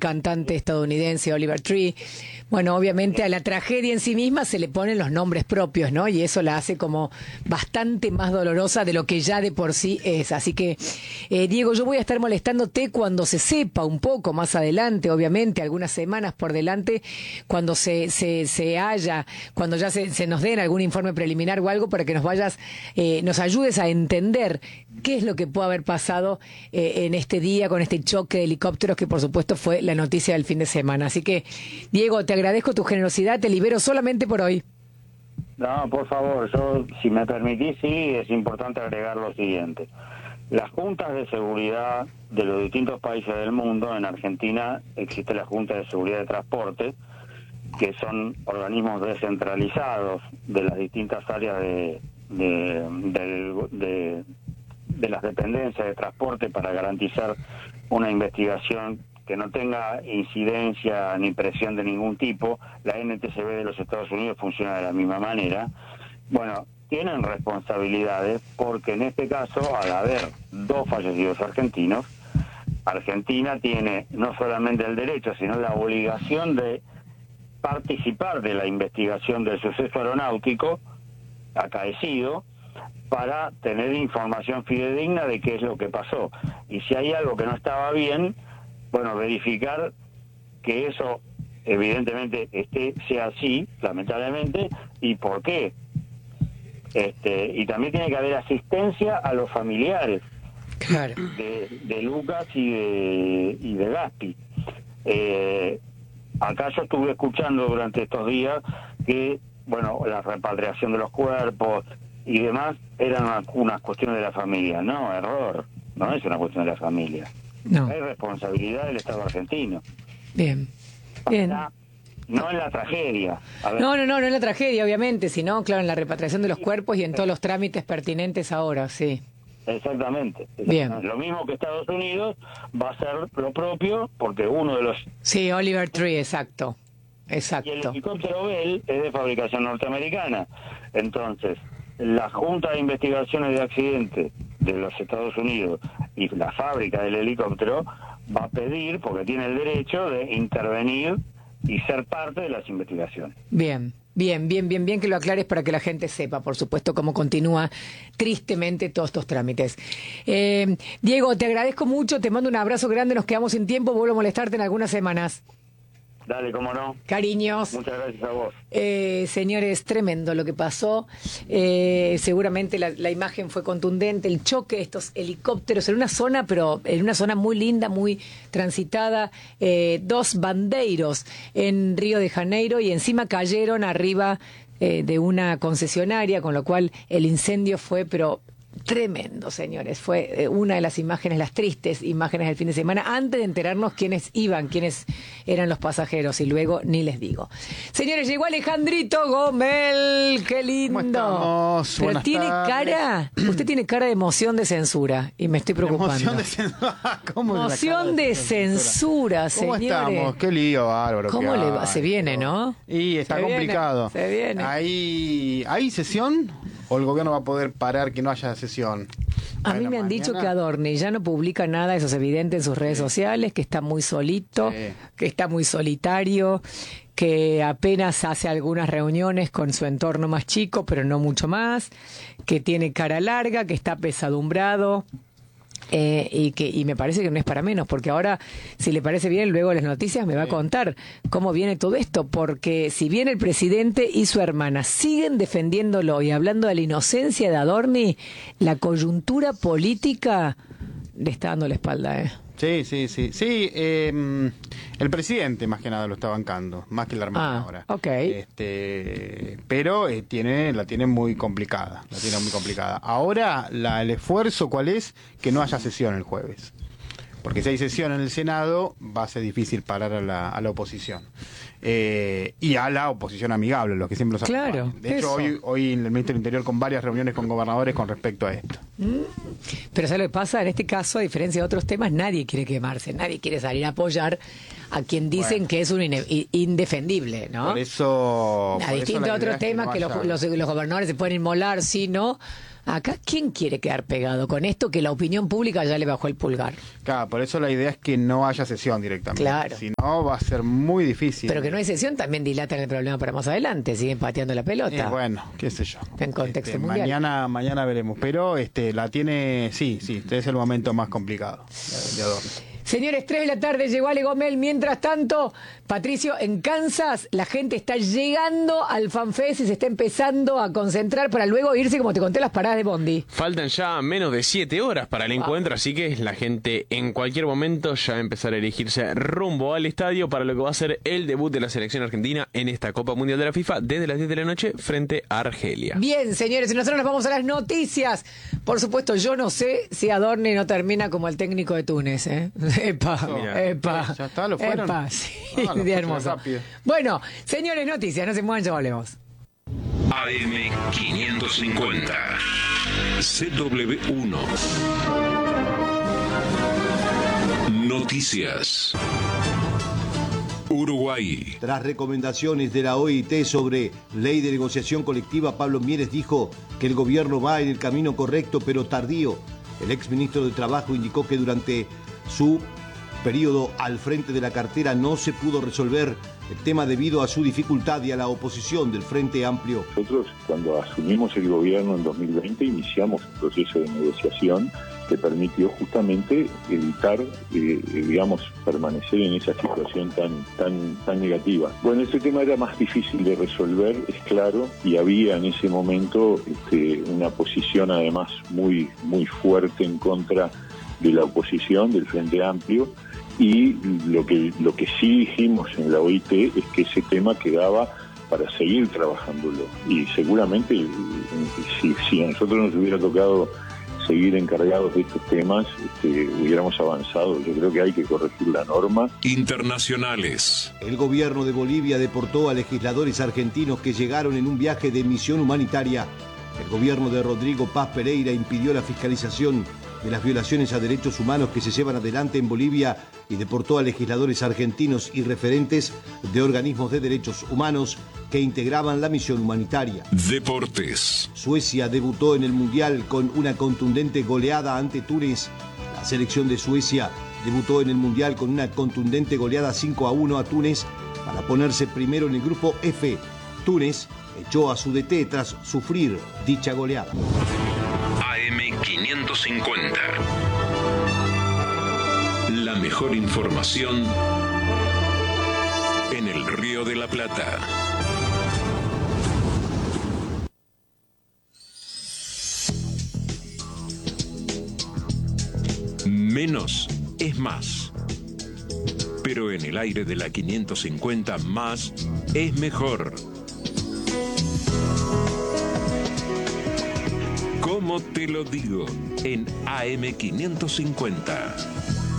cantante estadounidense Oliver Tree. Bueno, obviamente a la tragedia en sí misma se le ponen los nombres propios, ¿no? Y eso la hace como bastante más dolorosa de lo que ya de por sí es. Así que, Diego, yo voy a estar molestándote cuando se sepa un poco más adelante, obviamente, algunas semanas por delante, cuando se haya, cuando ya se nos den algún informe preliminar o algo, para que nos ayudes a entender qué es lo que puede haber pasado en este día con este choque de helicópteros, que por supuesto fue la noticia del fin de semana. Así que, Diego, te agradezco tu generosidad, te libero solamente por hoy. No, por favor, yo, si me permitís, sí, es importante agregar lo siguiente. Las juntas de seguridad de los distintos países del mundo, en Argentina existe la Junta de Seguridad de Transporte, que son organismos descentralizados de las distintas áreas de las dependencias de transporte para garantizar una investigación que no tenga incidencia ni presión de ningún tipo. La NTSB de los Estados Unidos funciona de la misma manera. Bueno, tienen responsabilidades porque en este caso, al haber 2 fallecidos argentinos, Argentina tiene no solamente el derecho, sino la obligación de participar de la investigación del suceso aeronáutico acaecido, para tener información fidedigna de qué es lo que pasó. Y si hay algo que no estaba bien, bueno, verificar que eso evidentemente sea así, lamentablemente, y por qué. Y también tiene que haber asistencia a los familiares, claro, de Lucas y de Gaspi. Acá yo estuve escuchando durante estos días que, bueno, la repatriación de los cuerpos y demás eran unas cuestiones de la familia. No, error, no es una cuestión de la familia. No. Hay responsabilidad del Estado argentino. Bien, bien. No en la tragedia. A ver. No en la tragedia, obviamente, sino, claro, en la repatriación de los cuerpos y en todos los trámites pertinentes ahora, sí. Exactamente. Bien. Lo mismo que Estados Unidos va a hacer lo propio, porque uno de los... Sí, Oliver Tree, exacto. Y el helicóptero Bell es de fabricación norteamericana. Entonces, la Junta de Investigaciones de Accidentes de los Estados Unidos y la fábrica del helicóptero va a pedir, porque tiene el derecho de intervenir y ser parte de las investigaciones. Bien que lo aclares para que la gente sepa, por supuesto, cómo continúa tristemente todos estos trámites. Diego, te agradezco mucho, te mando un abrazo grande, nos quedamos sin tiempo, vuelvo a molestarte en algunas semanas. Dale, cómo no. Cariños. Muchas gracias a vos. Señores, tremendo lo que pasó. Seguramente la imagen fue contundente. El choque de estos helicópteros en una zona, pero en una zona muy linda, muy transitada. 2 bandeiros en Río de Janeiro y encima cayeron arriba de una concesionaria, con lo cual el incendio fue, pero tremendo, señores. Fue una de las imágenes, las tristes imágenes del fin de semana, antes de enterarnos quiénes eran los pasajeros, y luego ni les digo. Señores, llegó Alejandrito Gomel, qué lindo. ¿Cómo estamos? Pero Buenas tiene tardes. usted tiene cara de emoción de censura, y me estoy preocupando. Emoción de censura. ¿Cómo Emoción de censura, ¿Cómo señores. estamos? Qué lío, bárbaro. ¿Cómo le va? Se viene, ¿no? Y está complicado. Se viene. ¿Hay sesión? ¿O el gobierno va a poder parar que no haya sesión? A mí me han dicho que Adorni ya no publica nada, eso es evidente en sus redes sociales, que está muy solito, que está muy solitario, que apenas hace algunas reuniones con su entorno más chico, pero no mucho más, que tiene cara larga, que está apesadumbrado. Y me parece que no es para menos, porque ahora, si le parece bien, luego las noticias me va a contar cómo viene todo esto, porque si bien el presidente y su hermana siguen defendiéndolo y hablando de la inocencia de Adorni, la coyuntura política le está dando la espalda, Sí, el presidente más que nada lo está bancando, más que la hermana ahora. Okay. Pero la tiene muy complicada, Ahora, el esfuerzo, ¿cuál es? Que no haya sesión el jueves. Porque si hay sesión en el Senado, va a ser difícil parar a la oposición. Y a la oposición amigable, los que siempre los acompañan. Claro. De hecho, hoy el ministro del Interior con varias reuniones con gobernadores con respecto a esto. Pero ¿sabes lo que pasa? En este caso, a diferencia de otros temas, nadie quiere quemarse, nadie quiere salir a apoyar a quien dicen que es un indefendible, ¿no? Por eso... A distinto de otros temas que los gobernadores se pueden inmolar, sí, no. Acá, ¿quién quiere quedar pegado con esto que la opinión pública ya le bajó el pulgar? Claro, por eso la idea es que no haya sesión directamente. Claro. Si no, va a ser muy difícil. Pero que no hay sesión también dilatan el problema para más adelante, siguen pateando la pelota. Bueno, qué sé yo. En contexto mundial. Mañana veremos, pero la tiene, sí, este es el momento más complicado de Adorno. Señores, 3 de la tarde llegó Ale Gomel. Mientras tanto, Patricio, en Kansas la gente está llegando al FanFest y se está empezando a concentrar para luego irse, como te conté, las paradas de Bondi. Faltan ya menos de 7 horas para el encuentro, así que la gente en cualquier momento ya va a empezar a erigirse rumbo al estadio para lo que va a ser el debut de la selección argentina en esta Copa Mundial de la FIFA desde las 10 de la noche frente a Argelia. Bien, señores, y nosotros nos vamos a las noticias. Por supuesto, yo no sé si Adorni no termina como el técnico de Túnez, ¿eh? Epa, epa. Ya está, lo fueron. Epa, sí, Lo día hermoso. rápido. Bueno, señores, noticias, no se muevan, ya volvemos. AM550 CW1 Noticias. Uruguay. Tras recomendaciones de la OIT sobre ley de negociación colectiva, Pablo Mieres dijo que el gobierno va en el camino correcto pero tardío. El exministro de Trabajo indicó que durante su periodo al frente de la cartera no se pudo resolver el tema debido a su dificultad y a la oposición del Frente Amplio. Nosotros, cuando asumimos el gobierno en 2020, iniciamos un proceso de negociación que permitió justamente evitar, permanecer en esa situación tan negativa. Bueno, este tema era más difícil de resolver, es claro, y había en ese momento una posición además muy fuerte en contra de la oposición, del Frente Amplio, y lo que sí dijimos en la OIT es que ese tema quedaba para seguir trabajándolo, y seguramente si a nosotros nos hubiera tocado seguir encargados de estos temas, hubiéramos avanzado. Yo creo que hay que corregir la norma. Internacionales. El gobierno de Bolivia deportó a legisladores argentinos que llegaron en un viaje de misión humanitaria. El gobierno de Rodrigo Paz Pereira impidió la fiscalización de las violaciones a derechos humanos que se llevan adelante en Bolivia y deportó a legisladores argentinos y referentes de organismos de derechos humanos que integraban la misión humanitaria. Deportes. Suecia debutó en el Mundial con una contundente goleada ante Túnez. La selección de Suecia debutó en el Mundial con una contundente goleada 5-1 a Túnez para ponerse primero en el grupo F. Túnez echó a su DT tras sufrir dicha goleada. AM550. La mejor información en el Río de la Plata. Menos es más. Pero en el aire de la 550 más es mejor. ¿Cómo te lo digo? En AM550.